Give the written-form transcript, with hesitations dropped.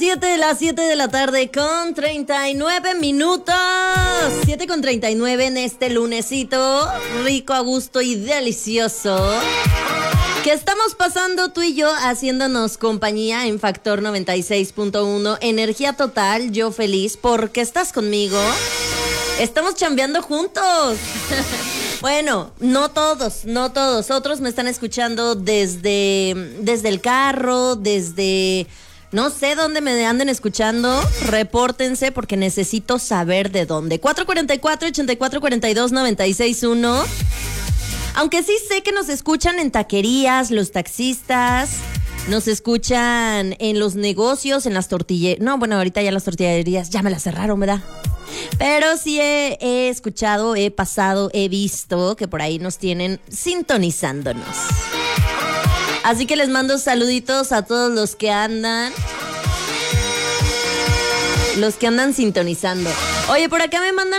las 7 de la tarde con 39 minutos. 7 con 39 en este lunesito rico, a gusto y delicioso que estamos pasando tú y yo, haciéndonos compañía en Factor 96.1, energía total. Yo feliz porque estás conmigo. Estamos chambeando juntos. Bueno, no todos. Otros me están escuchando desde el carro, desde... No sé dónde me anden escuchando. Repórtense porque necesito saber de dónde. 444-8442-961. Aunque sí sé que nos escuchan en taquerías, los taxistas, nos escuchan en los negocios, en las tortillerías. No, bueno, ahorita ya las tortillerías ya me las cerraron, ¿verdad? Pero sí he escuchado, he pasado, he visto que por ahí nos tienen sintonizándonos. Así que les mando saluditos a todos los que andan sintonizando. Oye, por acá me mandan